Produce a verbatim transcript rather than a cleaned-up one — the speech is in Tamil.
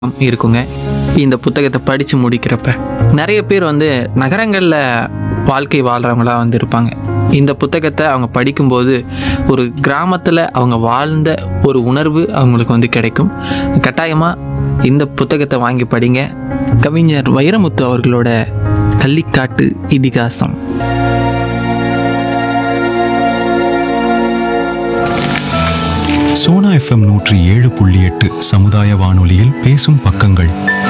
இருக்குங்க. இந்த புத்தகத்தை படித்து முடிக்கிறப்ப நிறைய பேர் வந்து நகரங்களில் வாழ்க்கை வாழ்கிறவங்களா வந்து இருப்பாங்க. இந்த புத்தகத்தை அவங்க படிக்கும்போது ஒரு கிராமத்தில் அவங்க வாழ்ந்த ஒரு உணர்வு அவங்களுக்கு வந்து கிடைக்கும். கட்டாயமாக இந்த புத்தகத்தை வாங்கி படிங்க. கவிஞர் வைரமுத்து அவர்களோட கள்ளிக்காட்டு இதிகாசம். சோனா எஃப்எம் நூற்றி ஏழு புள்ளி எட்டு சமுதாய வானொலியில் பேசும் பக்கங்கள்.